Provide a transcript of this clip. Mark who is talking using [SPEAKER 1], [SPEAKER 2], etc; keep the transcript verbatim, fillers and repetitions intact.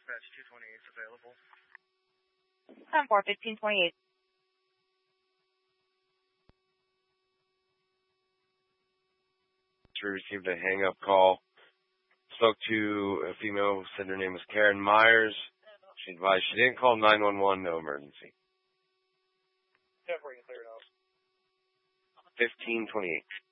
[SPEAKER 1] dispatch two twenty-eight is available.
[SPEAKER 2] ten four, fifteen twenty-eight.
[SPEAKER 3] We received a hang-up call. Spoke to a female, said her name was Karen Myers. She advised she didn't call nine one one, no emergency.
[SPEAKER 1] ten four, you can clear it out.
[SPEAKER 3] fifteen twenty-eight.